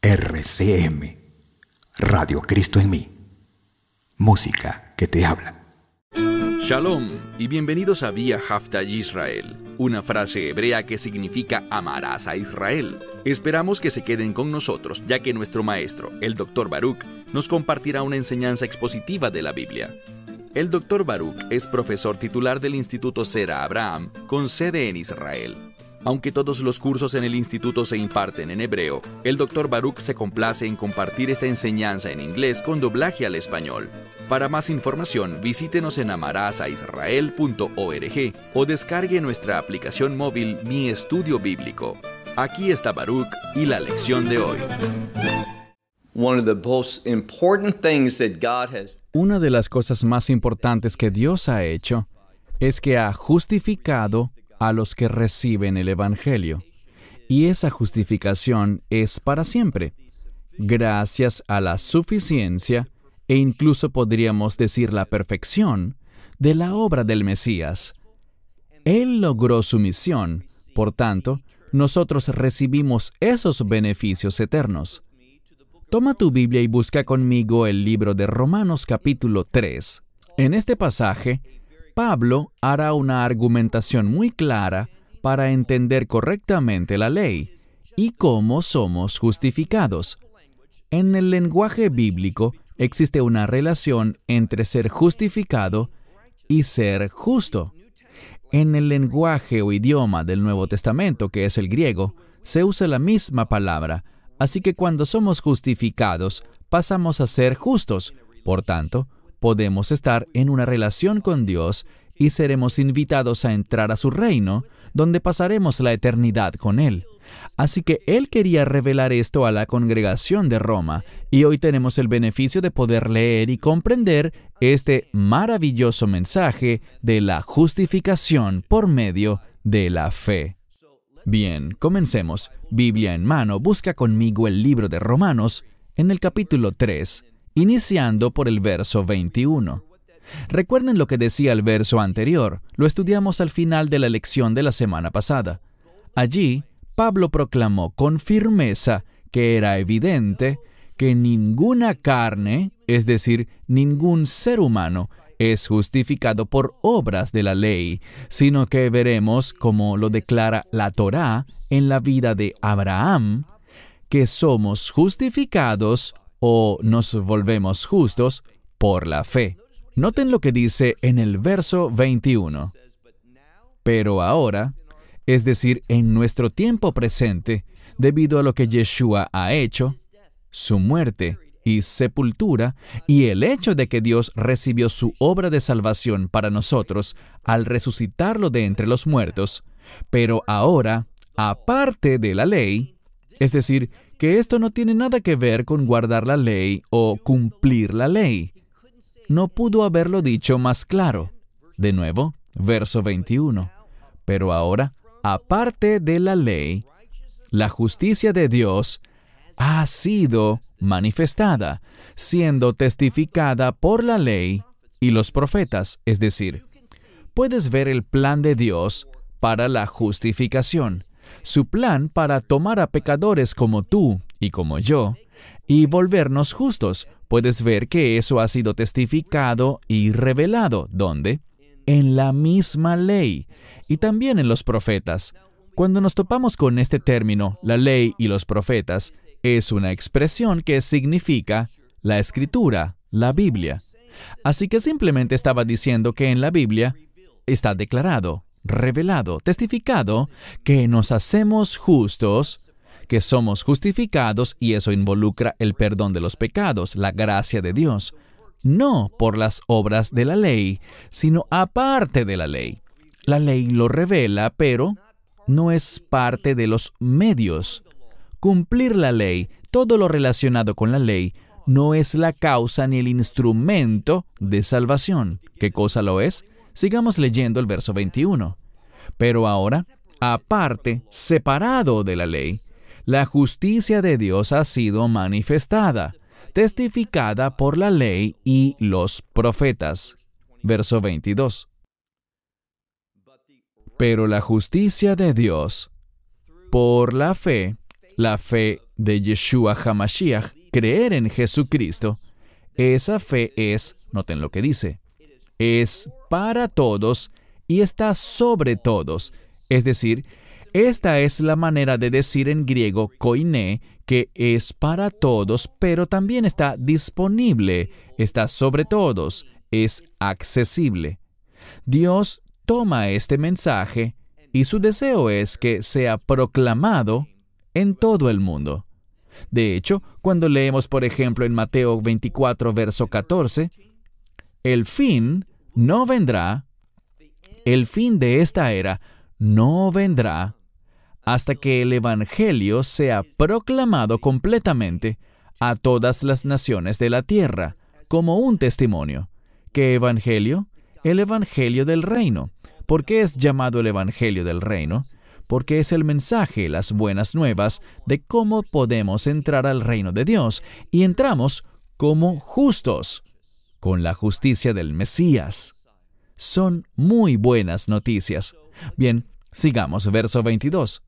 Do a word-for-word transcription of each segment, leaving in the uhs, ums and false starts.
R C M, Radio Cristo en mí. Música que te habla. Shalom y bienvenidos a Vía Hafta Yisrael, una frase hebrea que significa amarás a Israel. Esperamos que se queden con nosotros, ya que nuestro maestro, el doctor Baruch, nos compartirá una enseñanza expositiva de la Biblia. El doctor Baruch es profesor titular del Instituto Sera Abraham, con sede en Israel. Aunque todos los cursos en el instituto se imparten en hebreo, el doctor Baruch se complace en compartir esta enseñanza en inglés con doblaje al español. Para más información, visítenos en amarasaisrael punto org o descargue nuestra aplicación móvil Mi Estudio Bíblico. Aquí está Baruch y la lección de hoy. Una de las cosas más importantes que Dios ha hecho es que ha justificado a los que reciben el Evangelio. Y esa justificación es para siempre, gracias a la suficiencia, e incluso podríamos decir la perfección, de la obra del Mesías. Él logró su misión, por tanto, nosotros recibimos esos beneficios eternos. Toma tu Biblia y busca conmigo el libro de Romanos capítulo tres. En este pasaje, Pablo hará una argumentación muy clara para entender correctamente la ley y cómo somos justificados. En el lenguaje bíblico existe una relación entre ser justificado y ser justo. En el lenguaje o idioma del Nuevo Testamento, que es el griego, se usa la misma palabra, así que cuando somos justificados, pasamos a ser justos. Por tanto, podemos estar en una relación con Dios y seremos invitados a entrar a su reino, donde pasaremos la eternidad con Él. Así que Él quería revelar esto a la congregación de Roma, y hoy tenemos el beneficio de poder leer y comprender este maravilloso mensaje de la justificación por medio de la fe. Bien, comencemos. Biblia en mano, busca conmigo el libro de Romanos en el capítulo tres. Iniciando por el verso veintiuno. Recuerden lo que decía el verso anterior, lo estudiamos al final de la lección de la semana pasada. Allí, Pablo proclamó con firmeza que era evidente que ninguna carne, es decir, ningún ser humano, es justificado por obras de la ley, sino que veremos, como lo declara la Torá en la vida de Abraham, que somos justificados o nos volvemos justos por la fe. Noten lo que dice en el verso veintiuno. Pero ahora, es decir, en nuestro tiempo presente, debido a lo que Yeshua ha hecho, su muerte y sepultura, y el hecho de que Dios recibió su obra de salvación para nosotros al resucitarlo de entre los muertos, pero ahora, aparte de la ley, es decir, que esto no tiene nada que ver con guardar la ley o cumplir la ley. No pudo haberlo dicho más claro. De nuevo, verso veintiuno. Pero ahora, aparte de la ley, la justicia de Dios ha sido manifestada, siendo testificada por la ley y los profetas. Es decir, puedes ver el plan de Dios para la justificación. Su plan para tomar a pecadores como tú y como yo y volvernos justos. Puedes ver que eso ha sido testificado y revelado. ¿Dónde? En la misma ley y también en los profetas. Cuando nos topamos con este término, la ley y los profetas, es una expresión que significa la Escritura, la Biblia. Así que simplemente estaba diciendo que en la Biblia está declarado, revelado, testificado, que nos hacemos justos, que somos justificados, y eso involucra el perdón de los pecados, la gracia de Dios, no por las obras de la ley, sino aparte de la ley. La ley lo revela, pero no es parte de los medios. Cumplir la ley, todo lo relacionado con la ley, no es la causa ni el instrumento de salvación. ¿Qué cosa lo es? Sigamos leyendo el verso veintiuno. Pero ahora, aparte, separado de la ley, la justicia de Dios ha sido manifestada, testificada por la ley y los profetas. Verso veintidós. Pero la justicia de Dios, por la fe, la fe de Yeshua HaMashiach, creer en Jesucristo, esa fe es, noten lo que dice, es para todos y está sobre todos. Es decir, esta es la manera de decir en griego koiné, que es para todos, pero también está disponible, está sobre todos, es accesible. Dios toma este mensaje y su deseo es que sea proclamado en todo el mundo. De hecho, cuando leemos, por ejemplo, en Mateo veinticuatro, verso catorce, el fin no vendrá, el fin de esta era no vendrá hasta que el Evangelio sea proclamado completamente a todas las naciones de la tierra, como un testimonio. ¿Qué Evangelio? El Evangelio del Reino. ¿Por qué es llamado el Evangelio del Reino? Porque es el mensaje, las buenas nuevas, de cómo podemos entrar al reino de Dios, y entramos como justos, con la justicia del Mesías. Son muy buenas noticias. Bien, sigamos, verso veintidós.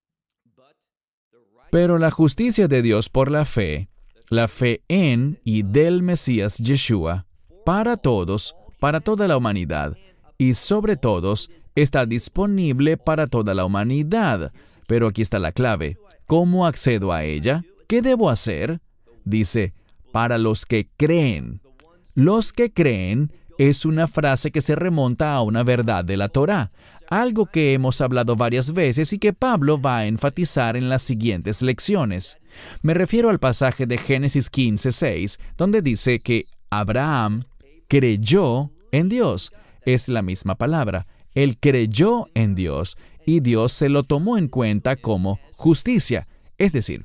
Pero la justicia de Dios por la fe, la fe en y del Mesías Yeshua, para todos, para toda la humanidad, y sobre todos, está disponible para toda la humanidad. Pero aquí está la clave. ¿Cómo accedo a ella? ¿Qué debo hacer? Dice, para los que creen. Los que creen es una frase que se remonta a una verdad de la Torá, algo que hemos hablado varias veces y que Pablo va a enfatizar en las siguientes lecciones. Me refiero al pasaje de Génesis quince, seis, donde dice que Abraham creyó en Dios. Es la misma palabra. Él creyó en Dios y Dios se lo tomó en cuenta como justicia. Es decir,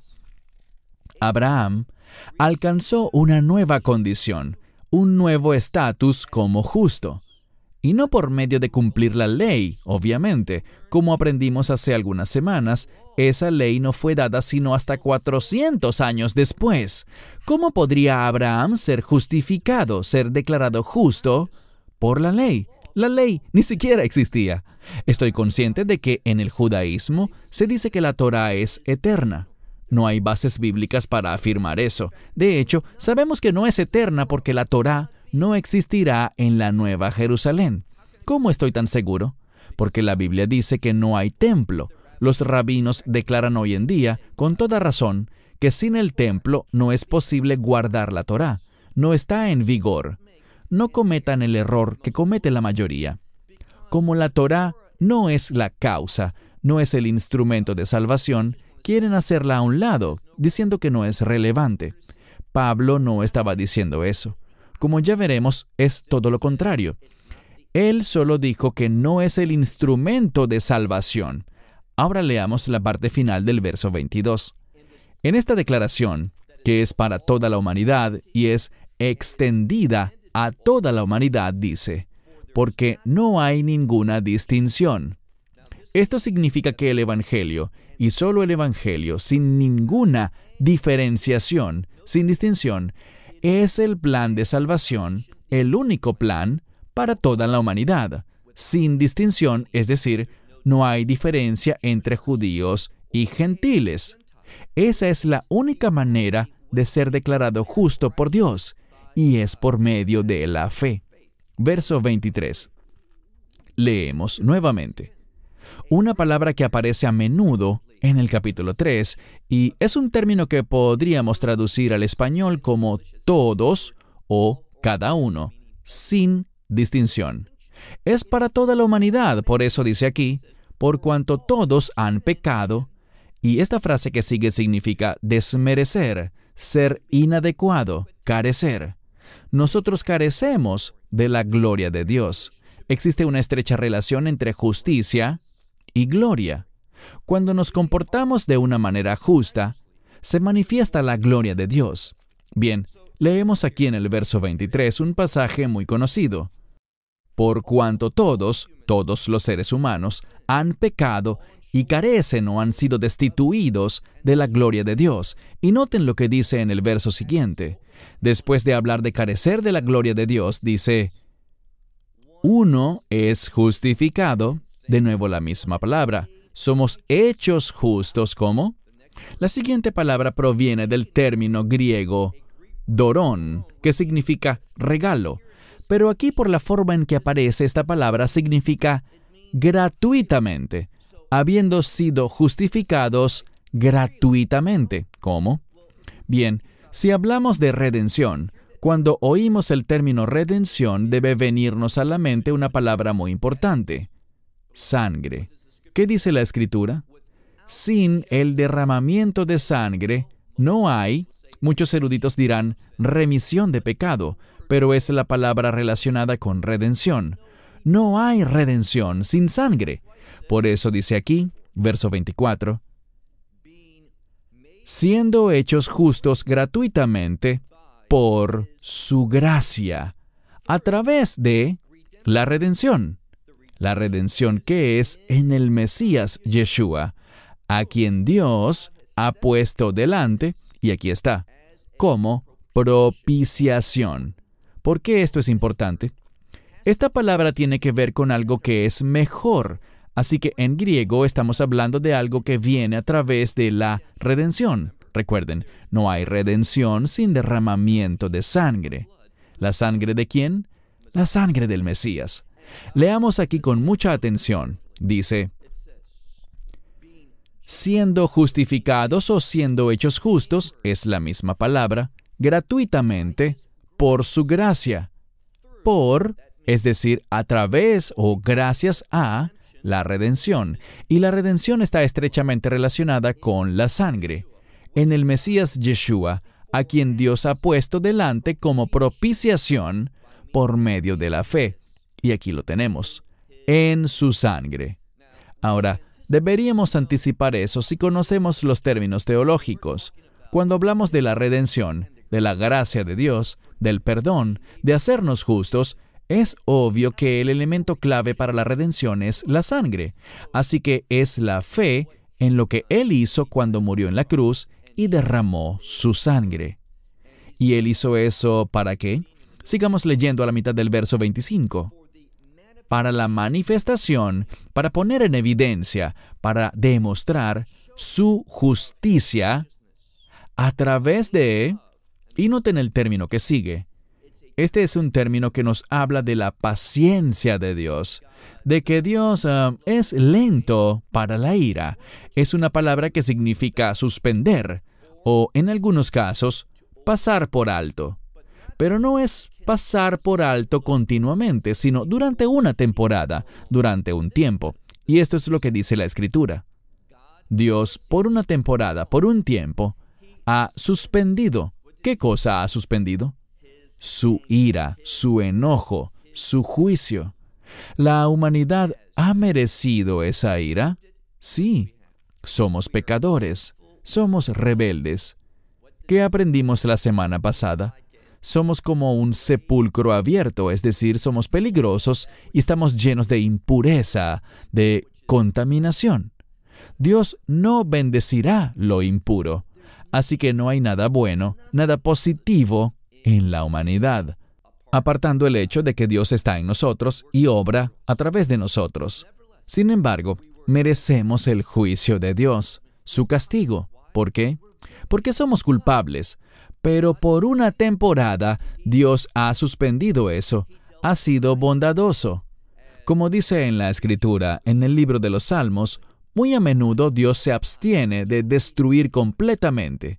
Abraham alcanzó una nueva condición, un nuevo estatus como justo. Y no por medio de cumplir la ley, obviamente. Como aprendimos hace algunas semanas, esa ley no fue dada sino hasta cuatrocientos años después. ¿Cómo podría Abraham ser justificado, ser declarado justo por la ley? La ley ni siquiera existía. Estoy consciente de que en el judaísmo se dice que la Torá es eterna. No hay bases bíblicas para afirmar eso. De hecho, sabemos que no es eterna porque la Torá no existirá en la Nueva Jerusalén. ¿Cómo estoy tan seguro? Porque la Biblia dice que no hay templo. Los rabinos declaran hoy en día, con toda razón, que sin el templo no es posible guardar la Torá. No está en vigor. No cometan el error que comete la mayoría. Como la Torá no es la causa, no es el instrumento de salvación, quieren hacerla a un lado, diciendo que no es relevante. Pablo no estaba diciendo eso. Como ya veremos, es todo lo contrario. Él solo dijo que no es el instrumento de salvación. Ahora leamos la parte final del verso veintidós. En esta declaración, que es para toda la humanidad y es extendida a toda la humanidad, dice, porque no hay ninguna distinción. Esto significa que el Evangelio, y solo el Evangelio, sin ninguna diferenciación, sin distinción, es el plan de salvación, el único plan para toda la humanidad, sin distinción, es decir, no hay diferencia entre judíos y gentiles. Esa es la única manera de ser declarado justo por Dios, y es por medio de la fe. Verso veintitrés. Leemos nuevamente. Una palabra que aparece a menudo en el capítulo tres, y es un término que podríamos traducir al español como todos o cada uno, sin distinción. Es para toda la humanidad, por eso dice aquí, por cuanto todos han pecado, y esta frase que sigue significa desmerecer, ser inadecuado, carecer. Nosotros carecemos de la gloria de Dios. Existe una estrecha relación entre justicia y gloria. Cuando nos comportamos de una manera justa, se manifiesta la gloria de Dios. Bien, leemos aquí en el verso veintitrés un pasaje muy conocido. Por cuanto todos, todos los seres humanos, han pecado y carecen o han sido destituidos de la gloria de Dios. Y noten lo que dice en el verso siguiente. Después de hablar de carecer de la gloria de Dios, dice, uno es justificado, de nuevo la misma palabra. Somos hechos justos, ¿cómo? La siguiente palabra proviene del término griego dorón, que significa regalo. Pero aquí, por la forma en que aparece esta palabra, significa gratuitamente, habiendo sido justificados gratuitamente. ¿Cómo? Bien, si hablamos de redención, cuando oímos el término redención, debe venirnos a la mente una palabra muy importante: sangre. ¿Qué dice la Escritura? Sin el derramamiento de sangre no hay, muchos eruditos dirán, remisión de pecado, pero es la palabra relacionada con redención. No hay redención sin sangre. Por eso dice aquí, verso veinticuatro, siendo hechos justos gratuitamente por su gracia, a través de la redención. La redención que es en el Mesías Yeshua, a quien Dios ha puesto delante, y aquí está, como propiciación. ¿Por qué esto es importante? Esta palabra tiene que ver con algo que es mejor, así que en griego estamos hablando de algo que viene a través de la redención. Recuerden, no hay redención sin derramamiento de sangre. ¿La sangre de quién? La sangre del Mesías. Leamos aquí con mucha atención. Dice, siendo justificados o siendo hechos justos, es la misma palabra, gratuitamente, por su gracia. Por, es decir, a través o gracias a la redención. Y la redención está estrechamente relacionada con la sangre. En el Mesías Yeshua, a quien Dios ha puesto delante como propiciación por medio de la fe. Y aquí lo tenemos, en su sangre. Ahora, deberíamos anticipar eso si conocemos los términos teológicos. Cuando hablamos de la redención, de la gracia de Dios, del perdón, de hacernos justos, es obvio que el elemento clave para la redención es la sangre. Así que es la fe en lo que Él hizo cuando murió en la cruz y derramó su sangre. ¿Y Él hizo eso para qué? Sigamos leyendo a la mitad del verso veinticinco. Para la manifestación, para poner en evidencia, para demostrar su justicia a través de... Y noten el término que sigue. Este es un término que nos habla de la paciencia de Dios, de que Dios uh, es lento para la ira. Es una palabra que significa suspender, o en algunos casos, pasar por alto. Pero no es pasar por alto continuamente, sino durante una temporada, durante un tiempo. Y esto es lo que dice la Escritura. Dios, por una temporada, por un tiempo, ha suspendido. ¿Qué cosa ha suspendido? Su ira, su enojo, su juicio. ¿La humanidad ha merecido esa ira? Sí. Somos pecadores. Somos rebeldes. ¿Qué aprendimos la semana pasada? Somos como un sepulcro abierto, es decir, somos peligrosos y estamos llenos de impureza, de contaminación. Dios no bendecirá lo impuro, así que no hay nada bueno, nada positivo en la humanidad, apartando el hecho de que Dios está en nosotros y obra a través de nosotros. Sin embargo, merecemos el juicio de Dios, su castigo. ¿Por qué? Porque somos culpables. Pero por una temporada, Dios ha suspendido eso. Ha sido bondadoso. Como dice en la Escritura, en el libro de los Salmos, muy a menudo Dios se abstiene de destruir completamente.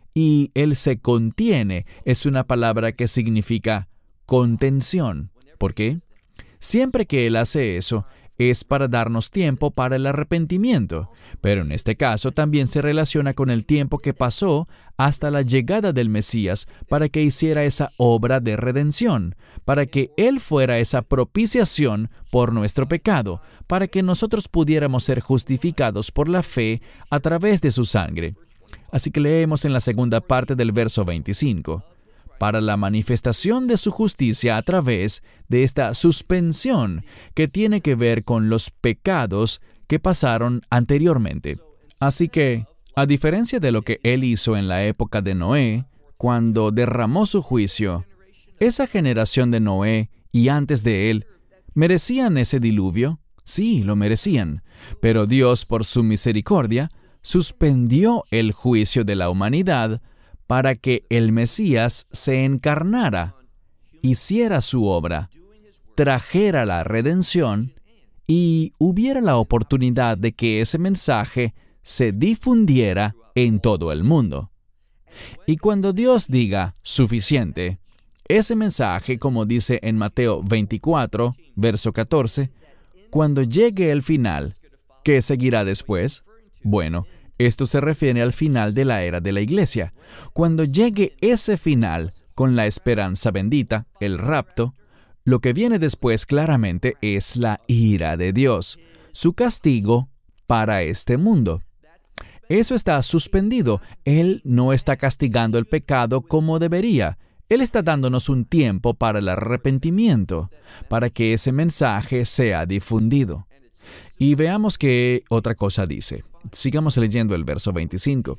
Y Él se contiene es una palabra que significa contención. ¿Por qué? Siempre que Él hace eso, es para darnos tiempo para el arrepentimiento, pero en este caso también se relaciona con el tiempo que pasó hasta la llegada del Mesías para que hiciera esa obra de redención, para que Él fuera esa propiciación por nuestro pecado, para que nosotros pudiéramos ser justificados por la fe a través de su sangre. Así que leemos en la segunda parte del verso veinticinco. Para la manifestación de su justicia a través de esta suspensión que tiene que ver con los pecados que pasaron anteriormente. Así que, a diferencia de lo que Él hizo en la época de Noé, cuando derramó su juicio, esa generación de Noé y antes de él, ¿merecían ese diluvio? Sí, lo merecían, pero Dios, por su misericordia, suspendió el juicio de la humanidad para que el Mesías se encarnara, hiciera su obra, trajera la redención y hubiera la oportunidad de que ese mensaje se difundiera en todo el mundo. Y cuando Dios diga suficiente, ese mensaje, como dice en Mateo veinticuatro, verso catorce, cuando llegue el final, ¿qué seguirá después? Bueno, esto se refiere al final de la era de la iglesia. Cuando llegue ese final, con la esperanza bendita, el rapto, lo que viene después claramente es la ira de Dios, su castigo para este mundo. Eso está suspendido. Él no está castigando el pecado como debería. Él está dándonos un tiempo para el arrepentimiento, para que ese mensaje sea difundido. Y veamos qué otra cosa dice. Sigamos leyendo el verso veinticinco.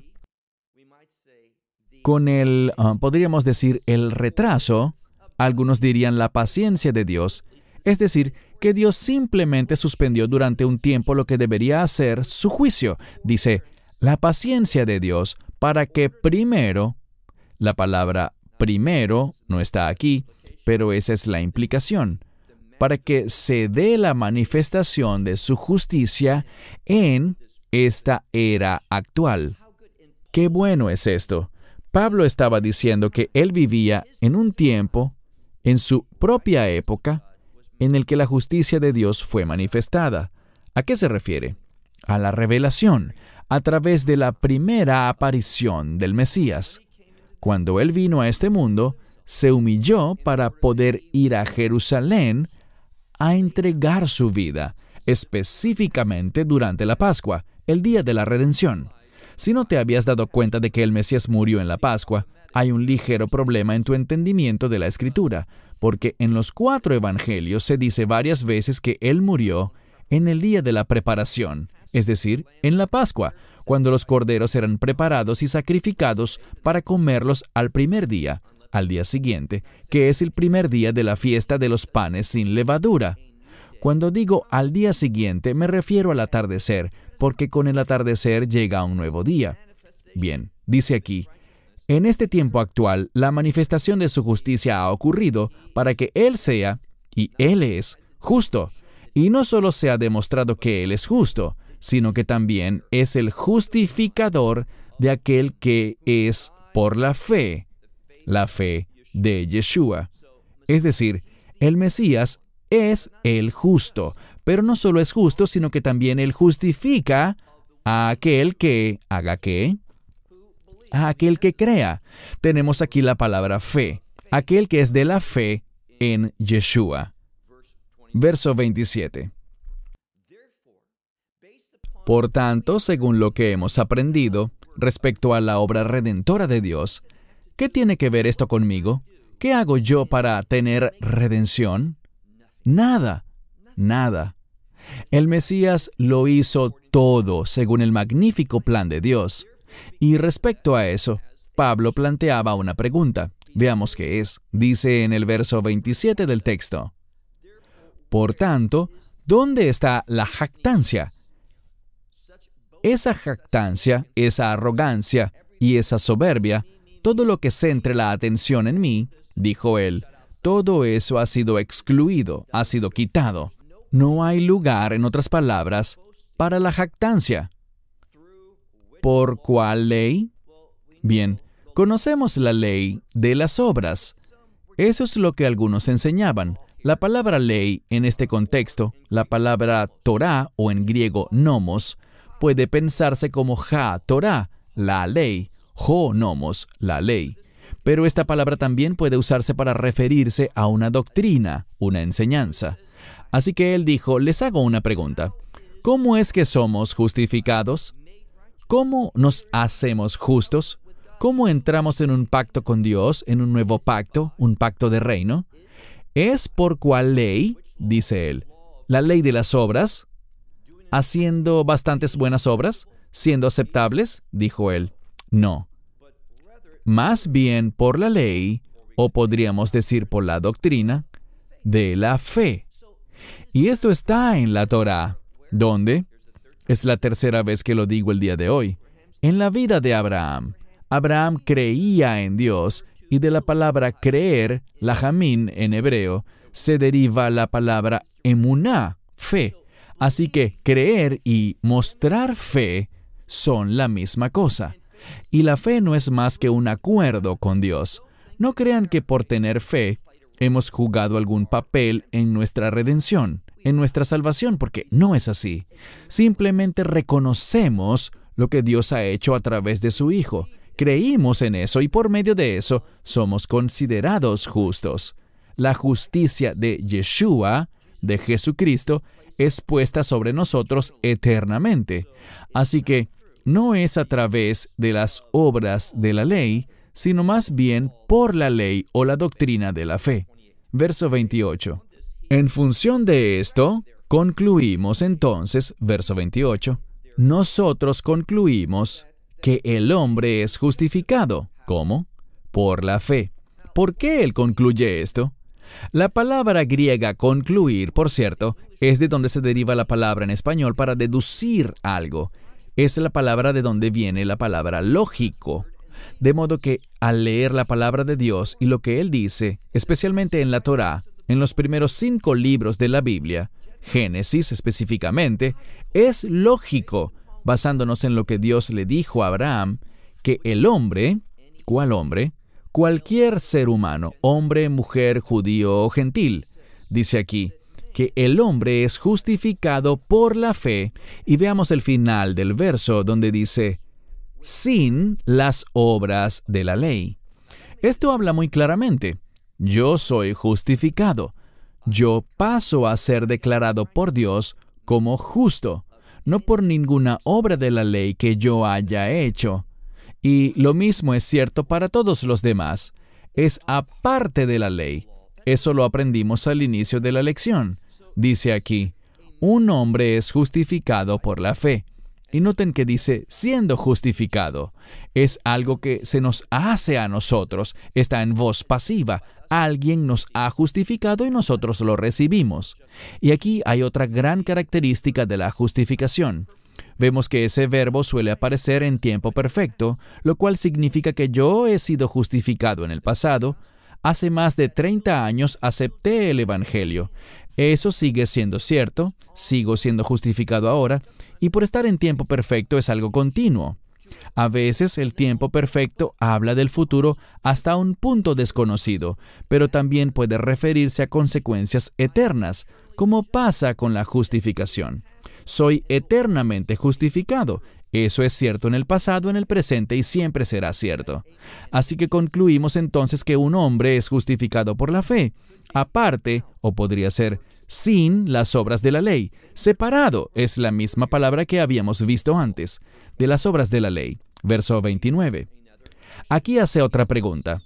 Con el, uh, podríamos decir, el retraso, algunos dirían la paciencia de Dios, es decir, que Dios simplemente suspendió durante un tiempo lo que debería hacer su juicio. Dice, la paciencia de Dios para que primero, la palabra primero no está aquí, pero esa es la implicación, para que se dé la manifestación de su justicia en esta era actual. ¡Qué bueno es esto! Pablo estaba diciendo que él vivía en un tiempo, en su propia época, en el que la justicia de Dios fue manifestada. ¿A qué se refiere? A la revelación, a través de la primera aparición del Mesías. Cuando él vino a este mundo, se humilló para poder ir a Jerusalén a entregar su vida, específicamente durante la Pascua, el día de la redención. Si no te habías dado cuenta de que el Mesías murió en la Pascua, hay un ligero problema en tu entendimiento de la Escritura, porque en los cuatro evangelios se dice varias veces que Él murió en el día de la preparación, es decir, en la Pascua, cuando los corderos eran preparados y sacrificados para comerlos al primer día, al día siguiente, que es el primer día de la fiesta de los panes sin levadura. Cuando digo al día siguiente, me refiero al atardecer, porque con el atardecer llega un nuevo día. Bien, dice aquí, en este tiempo actual, la manifestación de su justicia ha ocurrido para que Él sea, y Él es, justo. Y no solo se ha demostrado que Él es justo, sino que también es el justificador de aquel que es por la fe, la fe de Yeshua. Es decir, el Mesías es el justo, pero no solo es justo, sino que también Él justifica a aquel que haga qué, a aquel que crea. Tenemos aquí la palabra fe, aquel que es de la fe en Yeshua. Verso veintisiete. Por tanto, según lo que hemos aprendido respecto a la obra redentora de Dios, ¿qué tiene que ver esto conmigo? ¿Qué hago yo para tener redención? Nada, nada. El Mesías lo hizo todo según el magnífico plan de Dios. Y respecto a eso, Pablo planteaba una pregunta. Veamos qué es. Dice en el verso veintisiete del texto. Por tanto, ¿dónde está la jactancia? Esa jactancia, esa arrogancia y esa soberbia, todo lo que centre la atención en mí, dijo él, todo eso ha sido excluido, ha sido quitado. No hay lugar, en otras palabras, para la jactancia. ¿Por cuál ley? Bien, conocemos la ley de las obras. Eso es lo que algunos enseñaban. La palabra ley, en este contexto, la palabra Torah, o en griego nomos, puede pensarse como ha, Torah, la ley, ho, nomos, la ley. Pero esta palabra también puede usarse para referirse a una doctrina, una enseñanza. Así que él dijo, les hago una pregunta. ¿Cómo es que somos justificados? ¿Cómo nos hacemos justos? ¿Cómo entramos en un pacto con Dios, en un nuevo pacto, un pacto de reino? ¿Es por cuál ley? Dice él. ¿La ley de las obras? ¿Haciendo bastantes buenas obras? ¿Siendo aceptables? Dijo él. No. Más bien por la ley, o podríamos decir por la doctrina, de la fe. Y esto está en la Torá. ¿Dónde? Es la tercera vez que lo digo el día de hoy. En la vida de Abraham, Abraham creía en Dios, y de la palabra creer, lajamín en hebreo, se deriva la palabra emuná, fe. Así que creer y mostrar fe son la misma cosa. Y la fe no es más que un acuerdo con Dios. No crean que por tener fe hemos jugado algún papel en nuestra redención, en nuestra salvación, porque no es así. Simplemente reconocemos lo que Dios ha hecho a través de su Hijo. Creímos en eso y por medio de eso somos considerados justos. La justicia de Yeshua, de Jesucristo, es puesta sobre nosotros eternamente. Así que no es a través de las obras de la ley, sino más bien por la ley o la doctrina de la fe. Verso veintiocho. En función de esto, concluimos entonces, verso veintiocho, nosotros concluimos que el hombre es justificado. ¿Cómo? Por la fe. ¿Por qué él concluye esto? La palabra griega concluir, por cierto, es de donde se deriva la palabra en español para deducir algo. Es la palabra de donde viene la palabra lógico. De modo que al leer la palabra de Dios y lo que Él dice, especialmente en la Torá, en los primeros cinco libros de la Biblia, Génesis específicamente, es lógico, basándonos en lo que Dios le dijo a Abraham, que el hombre, ¿cuál hombre? Cualquier ser humano, hombre, mujer, judío o gentil, dice aquí, que el hombre es justificado por la fe, y veamos el final del verso donde dice, sin las obras de la ley. Esto habla muy claramente. Yo soy justificado. Yo paso a ser declarado por Dios como justo, no por ninguna obra de la ley que yo haya hecho. Y lo mismo es cierto para todos los demás. Es aparte de la ley. Eso lo aprendimos al inicio de la lección. Dice aquí, un hombre es justificado por la fe. Y noten que dice, siendo justificado. Es algo que se nos hace a nosotros. Está en voz pasiva. Alguien nos ha justificado y nosotros lo recibimos. Y aquí hay otra gran característica de la justificación. Vemos que ese verbo suele aparecer en tiempo perfecto, lo cual significa que yo he sido justificado en el pasado. Hace más de treinta años acepté el Evangelio. Eso sigue siendo cierto, sigo siendo justificado ahora, y por estar en tiempo perfecto es algo continuo. A veces el tiempo perfecto habla del futuro hasta un punto desconocido, pero también puede referirse a consecuencias eternas, como pasa con la justificación. Soy eternamente justificado. Eso es cierto en el pasado, en el presente y siempre será cierto. Así que concluimos entonces que un hombre es justificado por la fe, aparte, o podría ser sin las obras de la ley. Separado es la misma palabra que habíamos visto antes, de las obras de la ley. Verso veintinueve. Aquí hace otra pregunta.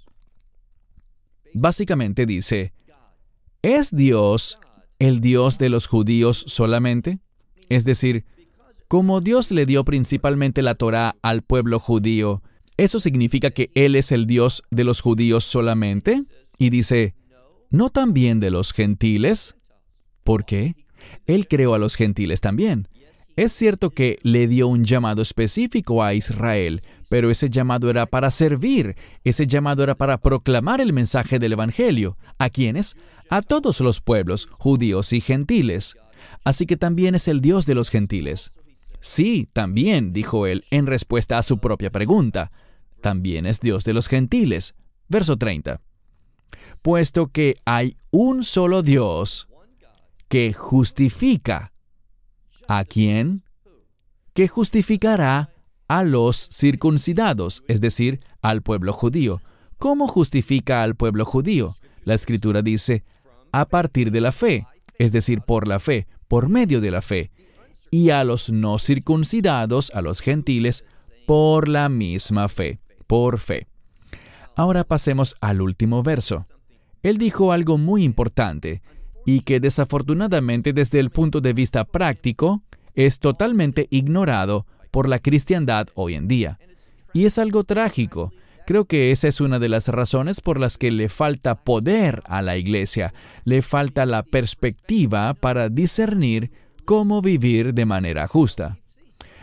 Básicamente dice, ¿es Dios el Dios de los judíos solamente? Es decir, como Dios le dio principalmente la Torá al pueblo judío, ¿eso significa que Él es el Dios de los judíos solamente? Y dice, ¿no también de los gentiles? ¿Por qué? Él creó a los gentiles también. Es cierto que le dio un llamado específico a Israel, pero ese llamado era para servir, ese llamado era para proclamar el mensaje del Evangelio. ¿A quiénes? A todos los pueblos, judíos y gentiles. Así que también es el Dios de los gentiles. Sí, también, dijo él, en respuesta a su propia pregunta. También es Dios de los gentiles. Verso treinta. Puesto que hay un solo Dios que justifica. ¿A quién? Que justificará a los circuncidados, es decir, al pueblo judío. ¿Cómo justifica al pueblo judío? La Escritura dice, a partir de la fe, es decir, por la fe, por medio de la fe. Y a los no circuncidados, a los gentiles, por la misma fe, por fe. Ahora pasemos al último verso. Él dijo algo muy importante, y que desafortunadamente desde el punto de vista práctico es totalmente ignorado por la cristiandad hoy en día. Y es algo trágico. Creo que esa es una de las razones por las que le falta poder a la iglesia. Le falta la perspectiva para discernir cómo vivir de manera justa.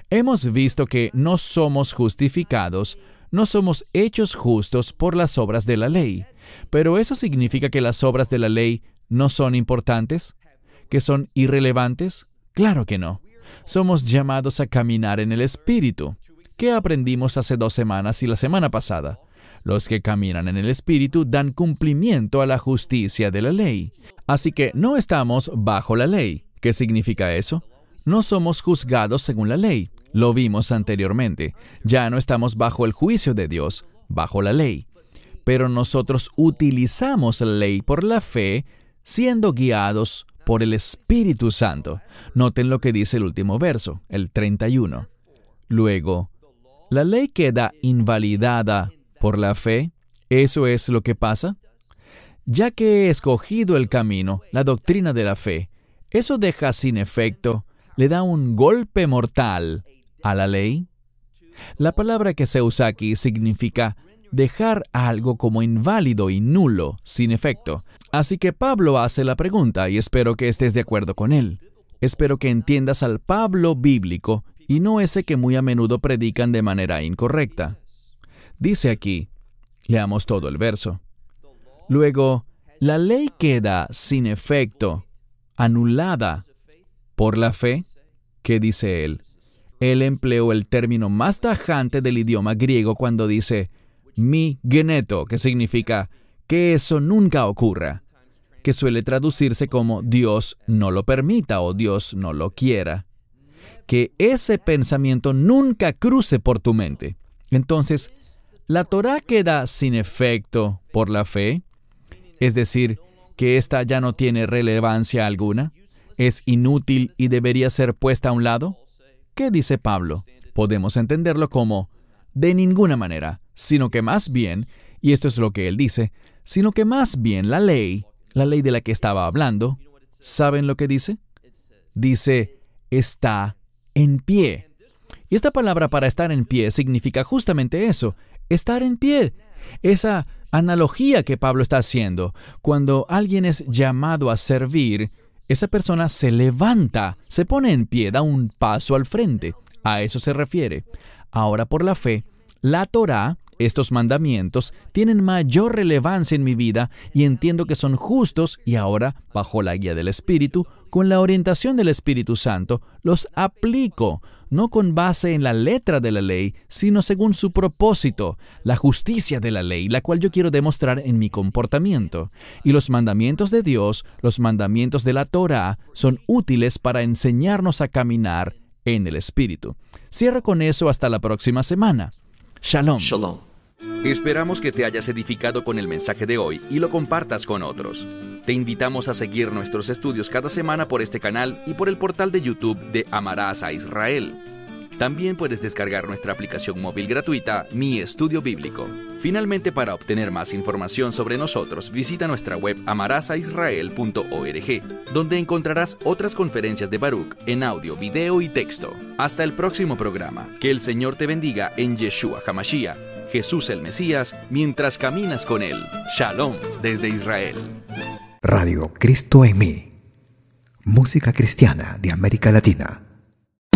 Hemos visto que no somos justificados, no somos hechos justos por las obras de la ley. ¿Pero eso significa que las obras de la ley no son importantes? ¿Que son irrelevantes? Claro que no. Somos llamados a caminar en el Espíritu. ¿Qué aprendimos hace dos semanas y la semana pasada? Los que caminan en el Espíritu dan cumplimiento a la justicia de la ley. Así que no estamos bajo la ley. ¿Qué significa eso? No somos juzgados según la ley. Lo vimos anteriormente. Ya no estamos bajo el juicio de Dios, bajo la ley. Pero nosotros utilizamos la ley por la fe, siendo guiados por el Espíritu Santo. Noten lo que dice el último verso, el treinta y uno. Luego, la ley queda invalidada por la fe. ¿Eso es lo que pasa? Ya que he escogido el camino, la doctrina de la fe, eso deja sin efecto, le da un golpe mortal a la ley. La palabra que se usa aquí significa dejar algo como inválido y nulo, sin efecto. Así que Pablo hace la pregunta y espero que estés de acuerdo con él. Espero que entiendas al Pablo bíblico y no ese que muy a menudo predican de manera incorrecta. Dice aquí, leamos todo el verso. Luego, la ley queda sin efecto, anulada por la fe. ¿Qué dice él? Él empleó el término más tajante del idioma griego cuando dice mi geneto, que significa que eso nunca ocurra, que suele traducirse como Dios no lo permita o Dios no lo quiera. Que ese pensamiento nunca cruce por tu mente. Entonces, ¿la Torá queda sin efecto por la fe? Es decir, que ésta ya no tiene relevancia alguna. ¿Es inútil y debería ser puesta a un lado? ¿Qué dice Pablo? Podemos entenderlo como, de ninguna manera, sino que más bien, y esto es lo que él dice, sino que más bien la ley, la ley de la que estaba hablando, ¿saben lo que dice? Dice, está en pie. Y esta palabra para estar en pie significa justamente eso, estar en pie. Esa analogía que Pablo está haciendo, cuando alguien es llamado a servir, esa persona se levanta, se pone en pie, da un paso al frente. A eso se refiere. Ahora, por la fe, la Torá, estos mandamientos, tienen mayor relevancia en mi vida y entiendo que son justos y ahora, bajo la guía del Espíritu, con la orientación del Espíritu Santo, los aplico, no con base en la letra de la ley, sino según su propósito, la justicia de la ley, la cual yo quiero demostrar en mi comportamiento. Y los mandamientos de Dios, los mandamientos de la Torá, son útiles para enseñarnos a caminar en el Espíritu. Cierra con eso hasta la próxima semana. Shalom. Shalom. Esperamos que te hayas edificado con el mensaje de hoy y lo compartas con otros. Te invitamos a seguir nuestros estudios cada semana por este canal y por el portal de YouTube de Amarás a Israel. También puedes descargar nuestra aplicación móvil gratuita, Mi Estudio Bíblico. Finalmente, para obtener más información sobre nosotros, visita nuestra web amarás a israel punto org, donde encontrarás otras conferencias de Baruch en audio, video y texto. Hasta el próximo programa. Que el Señor te bendiga en Yeshua HaMashiach, Jesús el Mesías, mientras caminas con Él. Shalom desde Israel. Radio Cristo en mí. Música cristiana de América Latina.